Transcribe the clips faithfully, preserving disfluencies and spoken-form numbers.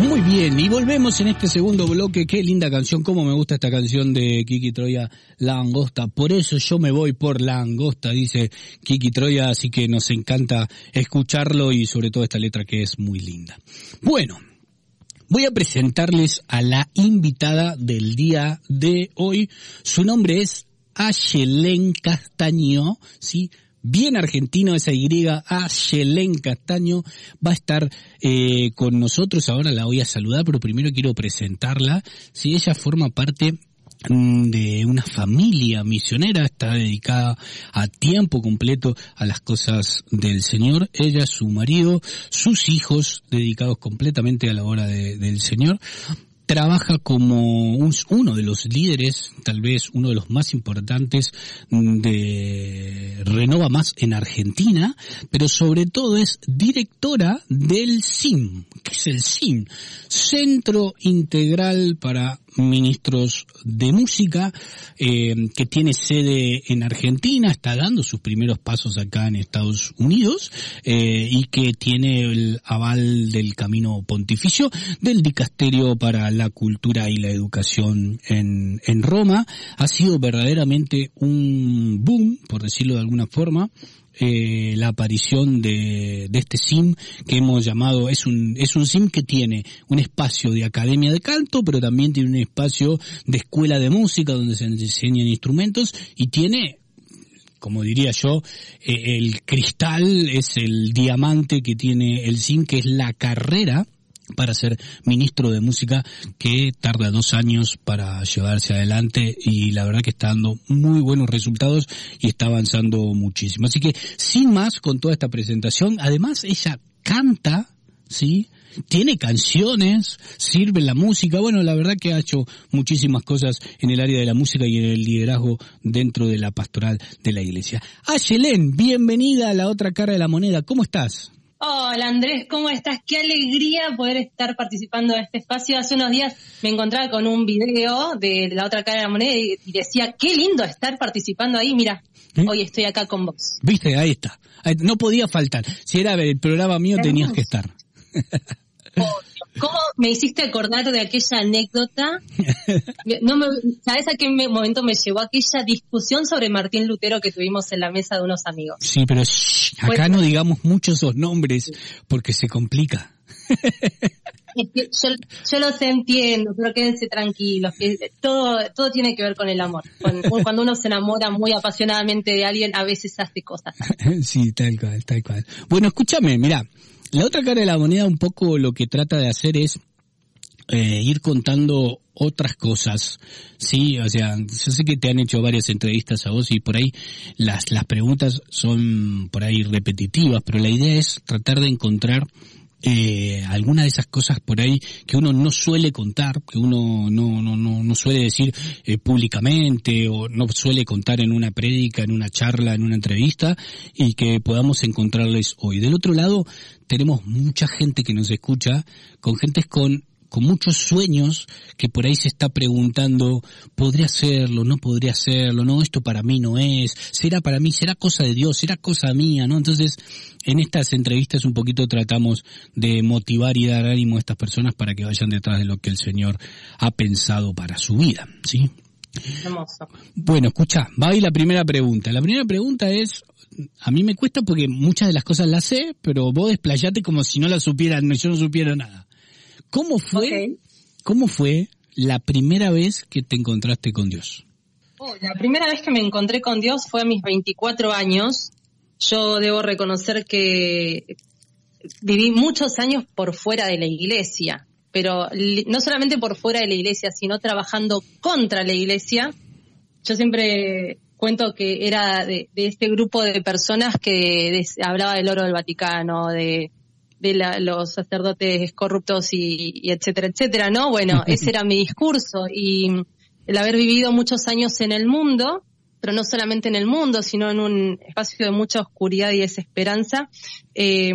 Muy bien, y volvemos en este segundo bloque. Qué linda canción, cómo me gusta esta canción de Kiki Troya, La Angosta. Por eso yo me voy por La Angosta, dice Kiki Troya, así que nos encanta escucharlo y sobre todo esta letra que es muy linda. Bueno, voy a presentarles a la invitada del día de hoy. Su nombre es Ayelén Castaño, ¿sí? Bien argentino esa Y, Ayelén Castaño, va a estar eh, con nosotros. Ahora la voy a saludar, pero primero quiero presentarla. Sí, ella forma parte de una familia misionera, está dedicada a tiempo completo a las cosas del Señor. Ella, su marido, sus hijos, dedicados completamente a la obra de, del Señor. Trabaja como un, uno de los líderes, tal vez uno de los más importantes de Renova Más en Argentina, pero sobre todo es directora del C I M. ¿Qué es el C I M? Centro Integral para Ministros de Música, eh, que tiene sede en Argentina, está dando sus primeros pasos acá en Estados Unidos, eh, y que tiene el aval del Camino Pontificio del Dicasterio para la Cultura y la Educación en, en Roma. Ha sido verdaderamente un boom, por decirlo de alguna forma, Eh, la aparición de, de este C I M que hemos llamado, es un, es un C I M que tiene un espacio de academia de canto, pero también tiene un espacio de escuela de música donde se enseñan instrumentos, y tiene, como diría yo, eh, el cristal, es el diamante que tiene el C I M, que es la carrera para ser ministro de música, que tarda dos años para llevarse adelante, y la verdad que está dando muy buenos resultados y está avanzando muchísimo. Así que, sin más, con toda esta presentación, además ella canta, ¿sí? Tiene canciones, sirve en la música. Bueno, la verdad que ha hecho muchísimas cosas en el área de la música y en el liderazgo dentro de la pastoral de la iglesia. Ayelén, bienvenida a La Otra Cara de la Moneda. ¿Cómo estás? Hola Andrés, ¿cómo estás? Qué alegría poder estar participando de este espacio. Hace unos días me encontraba con un video de La Otra Cara de la Moneda y decía, qué lindo estar participando ahí. Mira, ¿eh? Hoy estoy acá con vos. Viste, ahí está. No podía faltar. Si era el programa mío, hermoso, tenías que estar. ¿Cómo me hiciste acordar de aquella anécdota? No me, ¿sabes a qué momento me llevó aquella discusión sobre Martín Lutero que tuvimos en la mesa de unos amigos? Sí, pero shh, acá pues, no digamos muchos esos nombres porque se complica. Es que yo, yo los entiendo, pero quédense tranquilos, que todo, todo tiene que ver con el amor. Cuando, cuando uno se enamora muy apasionadamente de alguien, a veces hace cosas. Sí, tal cual, tal cual. Bueno, escúchame, mirá. La Otra Cara de la Moneda un poco lo que trata de hacer es eh, ir contando otras cosas, sí, o sea, yo sé que te han hecho varias entrevistas a vos y por ahí las las preguntas son por ahí repetitivas, pero la idea es tratar de encontrar eh alguna de esas cosas por ahí que uno no suele contar, que uno no no no no suele decir eh, públicamente, o no suele contar en una prédica, en una charla, en una entrevista, y que podamos encontrarles hoy. Del otro lado tenemos mucha gente que nos escucha, con gentes con con muchos sueños, que por ahí se está preguntando, ¿podría hacerlo? ¿No podría hacerlo? No, esto para mí no es. ¿Será para mí? ¿Será cosa de Dios? ¿Será cosa mía? ¿No? Entonces, en estas entrevistas un poquito tratamos de motivar y dar ánimo a estas personas para que vayan detrás de lo que el Señor ha pensado para su vida, ¿sí? Hermoso. Bueno, escucha, va ahí la primera pregunta. La primera pregunta es, a mí me cuesta porque muchas de las cosas las sé, pero vos desplayate como si no las supieran, yo no supiera nada. ¿Cómo fue, okay. ¿Cómo fue la primera vez que te encontraste con Dios? Oh, la primera vez que me encontré con Dios fue a mis veinticuatro años. Yo debo reconocer que viví muchos años por fuera de la iglesia, pero no solamente por fuera de la iglesia, sino trabajando contra la iglesia. Yo siempre cuento que era de, de este grupo de personas que des, hablaba del oro del Vaticano, de... de la, los sacerdotes corruptos y, y etcétera, etcétera, ¿no? Bueno, ese era mi discurso, y el haber vivido muchos años en el mundo, pero no solamente en el mundo, sino en un espacio de mucha oscuridad y desesperanza, eh,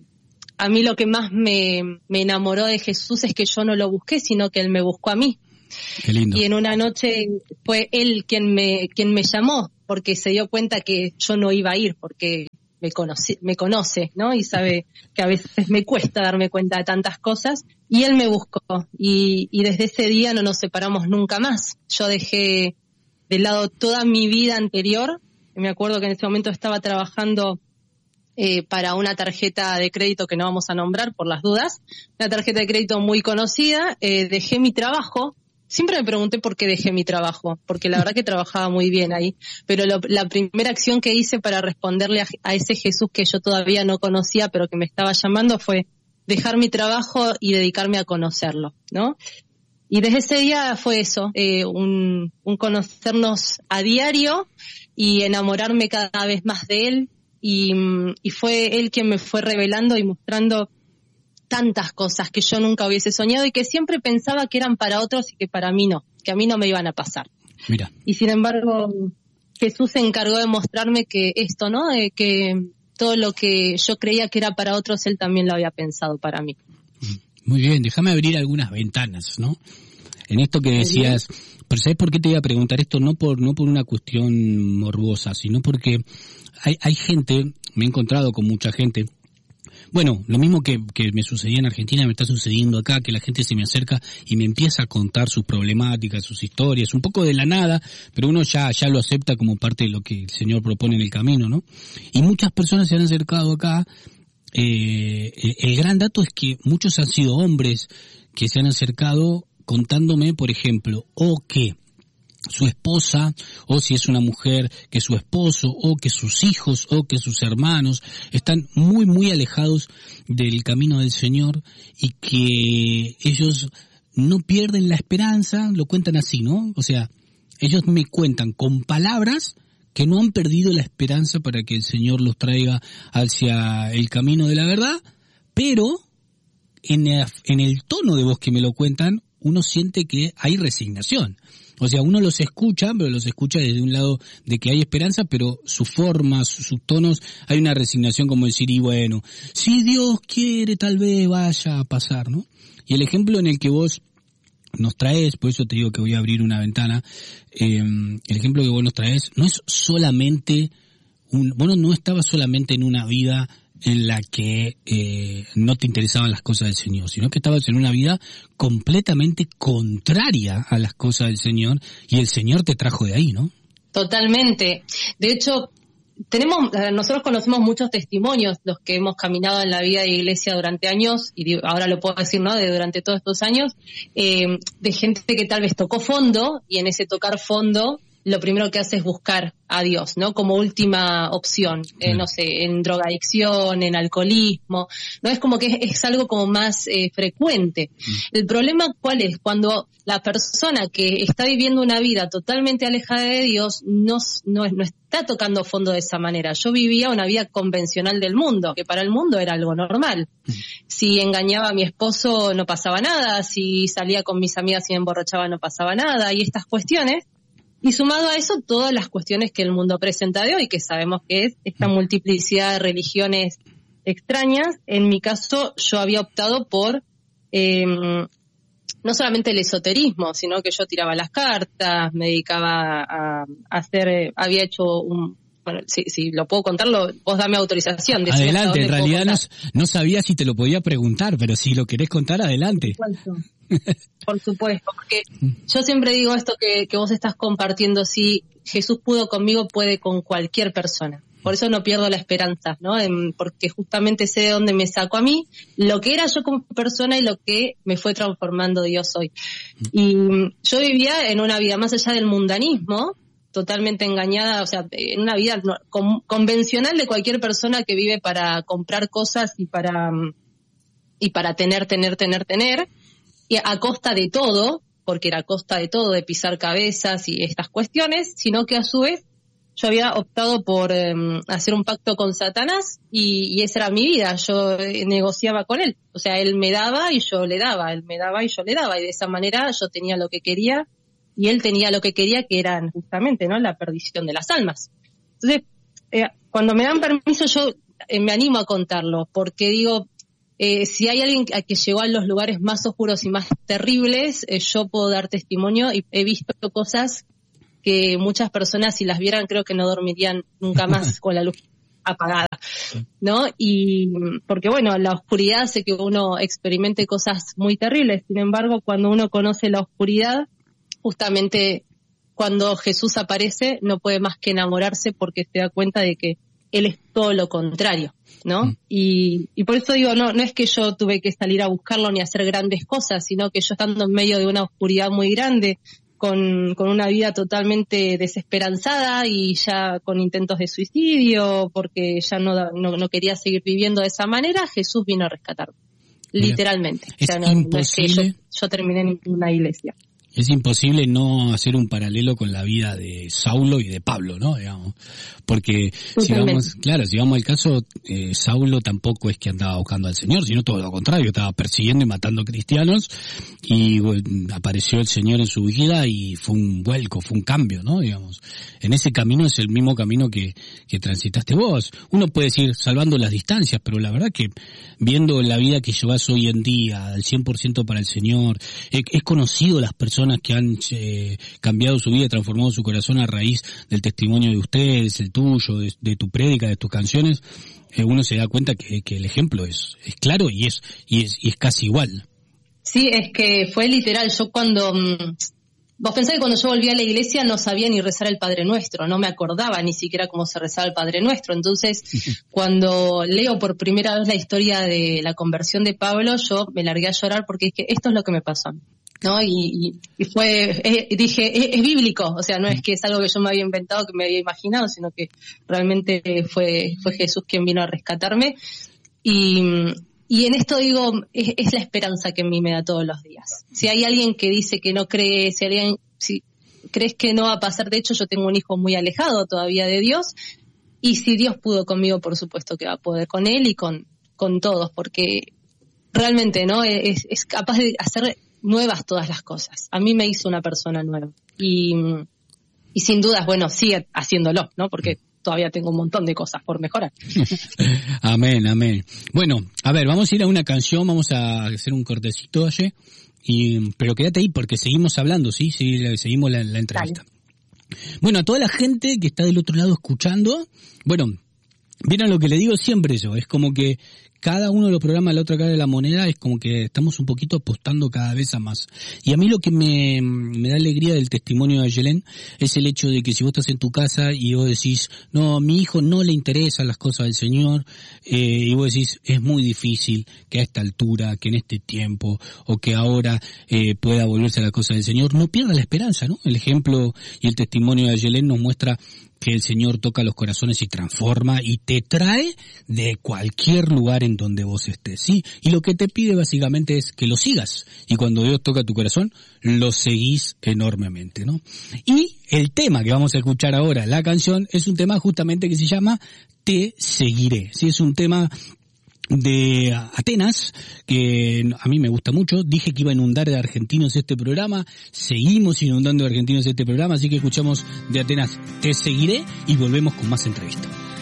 a mí lo que más me, me enamoró de Jesús es que yo no lo busqué, sino que Él me buscó a mí. Qué lindo. Y en una noche fue Él quien me, quien me llamó, porque se dio cuenta que yo no iba a ir, porque me conoce, me conoce, ¿no? Y sabe que a veces me cuesta darme cuenta de tantas cosas, y él me buscó, y, y desde ese día no nos separamos nunca más. Yo dejé de lado toda mi vida anterior. Me acuerdo que en ese momento estaba trabajando eh, para una tarjeta de crédito que no vamos a nombrar por las dudas, una tarjeta de crédito muy conocida. Eh, dejé mi trabajo. Siempre me pregunté por qué dejé mi trabajo, porque la verdad que trabajaba muy bien ahí, pero lo, la primera acción que hice para responderle a, a ese Jesús que yo todavía no conocía, pero que me estaba llamando, fue dejar mi trabajo y dedicarme a conocerlo, ¿no? Y desde ese día fue eso, eh, un, un conocernos a diario y enamorarme cada vez más de él, y, y fue él quien me fue revelando y mostrando tantas cosas que yo nunca hubiese soñado y que siempre pensaba que eran para otros y que para mí no, que a mí no me iban a pasar. Mira. Y sin embargo, Jesús se encargó de mostrarme que esto, ¿no? Eh, que todo lo que yo creía que era para otros, él también lo había pensado para mí. Muy bien, déjame abrir algunas ventanas, ¿no? En esto que decías, pero ¿sabes por qué te iba a preguntar esto? No por no por una cuestión morbosa, sino porque hay, hay gente, me he encontrado con mucha gente. Bueno, lo mismo que, que me sucedía en Argentina me está sucediendo acá, que la gente se me acerca y me empieza a contar sus problemáticas, sus historias, un poco de la nada, pero uno ya, ya lo acepta como parte de lo que el Señor propone en el camino, ¿no? Y muchas personas se han acercado acá. Eh, el gran dato es que muchos han sido hombres que se han acercado contándome, por ejemplo, o que su esposa, o si es una mujer, que su esposo, o que sus hijos, o que sus hermanos están muy, muy alejados del camino del Señor y que ellos no pierden la esperanza, lo cuentan así, ¿no? O sea, ellos me cuentan con palabras que no han perdido la esperanza para que el Señor los traiga hacia el camino de la verdad, pero en el, en el tono de voz que me lo cuentan, uno siente que hay resignación. O sea, uno los escucha, pero los escucha desde un lado de que hay esperanza, pero su forma, sus, sus tonos, hay una resignación como decir, y bueno, si Dios quiere, tal vez vaya a pasar, ¿no? Y el ejemplo en el que vos nos traes, por eso te digo que voy a abrir una ventana, eh, el ejemplo que vos nos traes no es solamente, un, vos no estabas solamente en una vida en la que eh, no te interesaban las cosas del Señor, sino que estabas en una vida completamente contraria a las cosas del Señor, y el Señor te trajo de ahí, ¿no? Totalmente. De hecho, tenemos, nosotros conocemos muchos testimonios, los que hemos caminado en la vida de iglesia durante años, y ahora lo puedo decir, ¿no?, de durante todos estos años, eh, de gente que tal vez tocó fondo, y en ese tocar fondo, lo primero que hace es buscar a Dios, ¿no? Como última opción, eh, no sé, en drogadicción, en alcoholismo, ¿no? Es como que es, es algo como más eh, frecuente. El problema, ¿cuál es? Cuando la persona que está viviendo una vida totalmente alejada de Dios no, no, no está tocando fondo de esa manera. Yo vivía una vida convencional del mundo, que para el mundo era algo normal. Si engañaba a mi esposo no pasaba nada, si salía con mis amigas y me emborrachaba no pasaba nada, y estas cuestiones. Y sumado a eso, todas las cuestiones que el mundo presenta de hoy, que sabemos que es esta multiplicidad de religiones extrañas. En mi caso, yo había optado por eh, no solamente el esoterismo, sino que yo tiraba las cartas, me dedicaba a, a hacer, eh, había hecho un... Bueno, si, si lo puedo contarlo, vos dame autorización. Adelante, en realidad no, no sabía si te lo podía preguntar, pero si lo querés contar, adelante. Por supuesto, Por supuesto porque yo siempre digo esto que, que vos estás compartiendo, si Jesús pudo conmigo, puede con cualquier persona. Por eso no pierdo la esperanza, ¿no? En, porque justamente sé de dónde me sacó a mí, lo que era yo como persona y lo que me fue transformando Dios hoy. Y yo vivía en una vida más allá del mundanismo, totalmente engañada, o sea, en una vida no, con, convencional de cualquier persona que vive para comprar cosas y para y para tener, tener, tener, tener, y a costa de todo, porque era a costa de todo, de pisar cabezas y estas cuestiones, sino que a su vez yo había optado por eh, hacer un pacto con Satanás y, y esa era mi vida, yo eh, negociaba con él, o sea, él me daba y yo le daba, él me daba y yo le daba, y de esa manera yo tenía lo que quería y él tenía lo que quería, que eran justamente, ¿no?, la perdición de las almas. Entonces, eh, cuando me dan permiso, yo eh, me animo a contarlo, porque digo, eh, si hay alguien que llegó a los lugares más oscuros y más terribles, eh, yo puedo dar testimonio, y he visto cosas que muchas personas, si las vieran, creo que no dormirían nunca más con la luz apagada, ¿no? Y porque bueno, la oscuridad hace que uno experimente cosas muy terribles. Sin embargo, cuando uno conoce la oscuridad, justamente cuando Jesús aparece, no puede más que enamorarse porque se da cuenta de que Él es todo lo contrario, ¿no? Mm. Y, y por eso digo, no, no es que yo tuve que salir a buscarlo ni hacer grandes cosas, sino que yo estando en medio de una oscuridad muy grande, con, con una vida totalmente desesperanzada y ya con intentos de suicidio, porque ya no, no, no quería seguir viviendo de esa manera, Jesús vino a rescatarme. Mira, literalmente. Es, o sea, no, imposible, no es que yo, yo terminé en una iglesia. Es imposible no hacer un paralelo con la vida de Saulo y de Pablo, ¿no? Digamos, porque si vamos, claro, si vamos al caso, eh, Saulo tampoco es que andaba buscando al Señor, sino todo lo contrario, estaba persiguiendo y matando cristianos, y bueno, apareció el Señor en su vida y fue un vuelco, fue un cambio, ¿no? Digamos, en ese camino es el mismo camino que, que transitaste vos. Uno puede decir salvando las distancias, pero la verdad que viendo la vida que llevas hoy en día, al cien por ciento para el Señor, he, he conocido las personas que han eh, cambiado su vida, transformado su corazón a raíz del testimonio de ustedes, el tuyo, de, de tu prédica, de tus canciones, eh, uno se da cuenta que, que el ejemplo es, es claro y es, y es y es casi igual. Sí, es que fue literal. Yo cuando... Mmm, vos pensás que cuando yo volví a la iglesia no sabía ni rezar el Padre Nuestro, no me acordaba ni siquiera cómo se rezaba el Padre Nuestro. Entonces, cuando leo por primera vez la historia de la conversión de Pablo, yo me largué a llorar porque dije, esto es lo que me pasó a mí, ¿no? Y, y fue, es, dije, es, es bíblico, o sea, no es que es algo que yo me había inventado, que me había imaginado, sino que realmente fue, fue Jesús quien vino a rescatarme. Y, y en esto digo, es, es la esperanza que a mí me da todos los días. Si hay alguien que dice que no cree, si alguien, si crees que no va a pasar, de hecho yo tengo un hijo muy alejado todavía de Dios, y si Dios pudo conmigo, por supuesto que va a poder con él y con, con todos, porque realmente, ¿no? Es, es capaz de hacer nuevas todas las cosas. A mí me hizo una persona nueva. Y, y sin dudas, bueno, sigue haciéndolo, ¿no? Porque todavía tengo un montón de cosas por mejorar. Amén, amén. Bueno, a ver, vamos a ir a una canción, vamos a hacer un cortecito allí, y, pero quédate ahí porque seguimos hablando, ¿sí? Sí, seguimos la, la entrevista. Dale. Bueno, a toda la gente que está del otro lado escuchando, bueno, vieron lo que le digo siempre yo, es como que cada uno de los programas de la otra cara de la moneda es como que estamos un poquito apostando cada vez a más. Y a mí lo que me, me da alegría del testimonio de Ayelén es el hecho de que si vos estás en tu casa y vos decís, no, a mi hijo no le interesan las cosas del Señor, eh, y vos decís, es muy difícil que a esta altura, que en este tiempo, o que ahora eh, pueda volverse a las cosas del Señor, no pierda la esperanza, ¿no? El ejemplo y el testimonio de Ayelén nos muestra que el Señor toca los corazones y transforma y te trae de cualquier lugar en donde vos estés, ¿sí? Y lo que te pide básicamente es que lo sigas. Y cuando Dios toca tu corazón, lo seguís enormemente, ¿no? Y el tema que vamos a escuchar ahora, la canción, es un tema justamente que se llama Te Seguiré. Sí, es un tema de Atenas, que a mí me gusta mucho. Dije que iba a inundar de argentinos este programa, seguimos inundando de argentinos este programa, así que escuchamos de Atenas Te Seguiré y volvemos con más entrevistas.